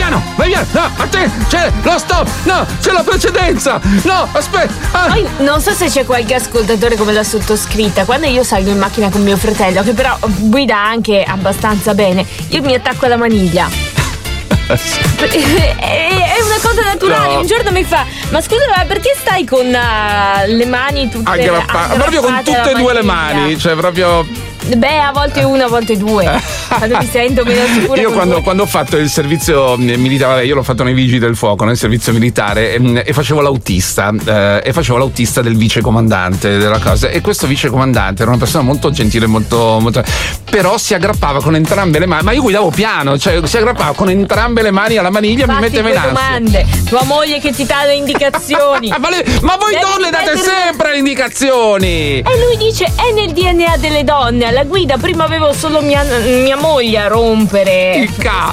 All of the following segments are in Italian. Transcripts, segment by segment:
vai piano, no, c'è lo stop, no, c'è la precedenza, no, aspetta. Poi non so se c'è qualche ascoltatore come la sottoscritta, quando io salgo in macchina con mio fratello, che però guida anche abbastanza bene, io mi attacco alla maniglia. È una cosa naturale. No. Un giorno mi fa: ma scusa, ma perché stai con le mani tutte aggrappate? Proprio con tutte e due le mani, cioè proprio. Beh, a volte una, a volte due. Quando mi sento meno sicura. Io quando ho fatto il servizio militare, io l'ho fatto nei Vigili del Fuoco, nel servizio militare, e facevo l'autista del vicecomandante della cosa. E questo vicecomandante era una persona molto gentile, molto però si aggrappava con entrambe le mani, ma io guidavo piano, cioè si aggrappava con entrambe le mani alla maniglia. Fatti, mi metteva in ansia. Domande. Tua moglie che ti dà le indicazioni. ma voi donne date sempre le indicazioni. E lui dice: è nel DNA delle donne. Alla guida prima avevo solo mia moglie a rompere il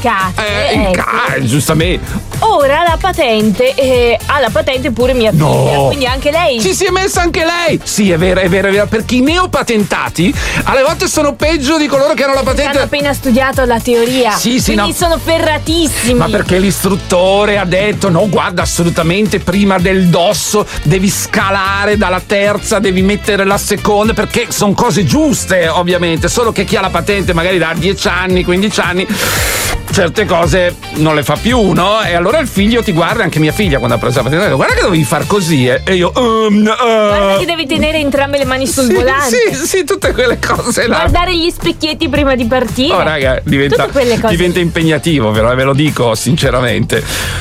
giustamente. Ora la patente ha la patente pure mia figlia, quindi anche lei ci si è messa anche lei. Sì, è vero, perché i neopatentati alle volte sono peggio di coloro che hanno la patente. Hanno appena studiato la teoria, quindi sono ferratissimi. Ma perché l'istruttore ha detto: no, guarda, assolutamente prima del dosso devi scalare dalla terza, devi mettere la seconda, perché sono cose giuste, ovviamente, solo che chi ha la patente magari da 10 anni, 15 anni certe cose non le fa più, no? E allora il figlio ti guarda, anche mia figlia quando ha preso la patente ha detto: guarda che dovevi far così, e io guarda che devi tenere entrambe le mani sul volante. Sì, tutte quelle cose là. Guardare gli specchietti prima di partire. Oh raga, diventa impegnativo, ve lo dico sinceramente.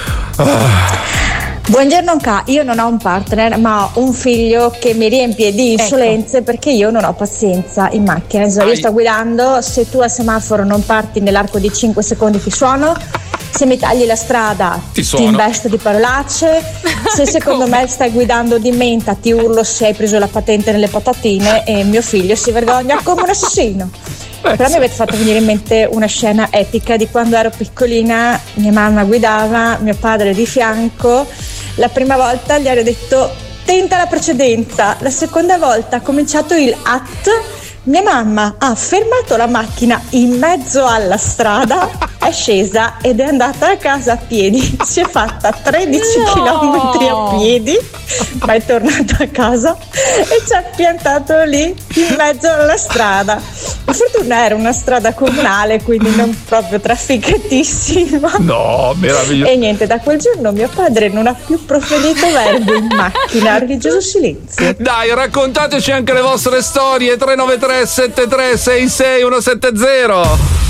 Buongiorno K, io non ho un partner ma ho un figlio che mi riempie di insolenze perché io non ho pazienza in macchina. Io sto guidando, se tu al semaforo non parti nell'arco di 5 secondi ti suono, se mi tagli la strada ti investo di parolacce, se secondo me stai guidando di menta ti urlo se hai preso la patente nelle patatine, e mio figlio si vergogna come un assassino. Però mi avete fatto venire in mente una scena epica di quando ero piccolina, mia mamma guidava, mio padre di fianco. La prima volta gli hanno detto: tenta la precedenza. La seconda volta ha cominciato il mia mamma ha fermato la macchina in mezzo alla strada, è scesa ed è andata a casa a piedi. Si è fatta 13 chilometri a piedi, ma è tornata a casa e ci ha piantato lì in mezzo alla strada. Per fortuna era una strada comunale, quindi non proprio trafficatissima. No, meraviglioso. E niente, da quel giorno mio padre non ha più proferito verbo in macchina, religioso silenzio. Dai, raccontateci anche le vostre storie. 393 73 66 170.